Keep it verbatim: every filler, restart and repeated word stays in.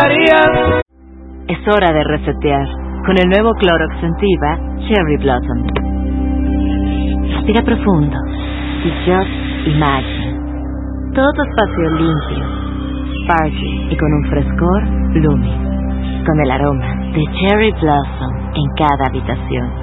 pasaría. Es hora de resetear con el nuevo Clorox Sentiva Cherry Blossom. Respira profundo y just imagine. Todo tu espacio limpio, sparkly y con un frescor blooming, con el aroma de Cherry Blossom en cada habitación.